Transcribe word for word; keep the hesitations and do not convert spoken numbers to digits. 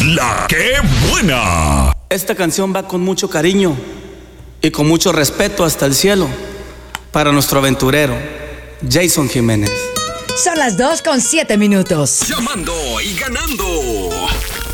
La que buena. Esta canción va con mucho cariño y con mucho respeto hasta el cielo para nuestro aventurero, Jason Jiménez. Son las dos con siete minutos. Llamando y ganando.